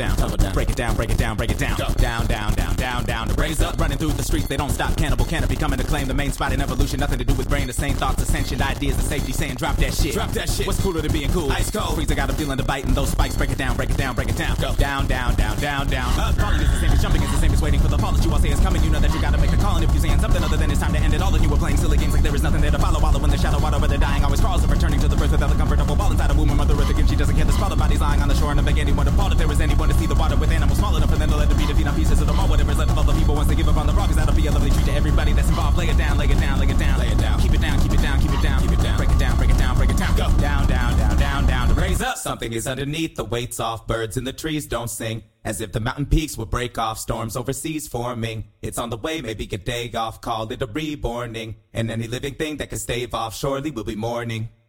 down, tumble down. Break it down, break it down, break it down. Go. Down, down, down, down, down. The raise up, running through the streets, they don't stop. Cannibal canopy coming to claim the main spot in evolution. Nothing to do with brain, the same thoughts, ascension, ideas, and safety. Saying drop that shit. Drop that shit. What's cooler than being cool? Ice cold. Freezer got a feeling to bite, and those spikes break it down, break it down, break it down. Go. Down, down, down, down, down. Up. Falling is the same as jumping is the same as waiting for the fall that you all say is coming. You know that you gotta make a call, and if you're saying something other than it's time to end it all, then you were playing silly games like there is nothing there to follow. Wallow in the shadow, water where they're dying. Always crawls and returning to the birth without the comfortable ball inside a womb of Mother Earth. Again, she doesn't care. The sprawled bodies lying on the shore, and I beg anyone to fall if there is anyone to see the water with animals small enough for them to let it be to feed on pieces of the mall. Whatever is left of all the people once they give up on the rock, 'cause that'll be a lovely treat to everybody that's involved. Lay it down, lay it down, lay it down, lay it down. Keep it down, keep it down, keep it down, keep it down. Break it down, break it down, break it down. Go down, down, down, down, down. To raise up, something is underneath. The weight's off. Birds in the trees don't sing. As if the mountain peaks will break off, storms overseas forming. It's on the way, maybe a day off, call it a reborning. And any living thing that can stave off, surely will be mourning.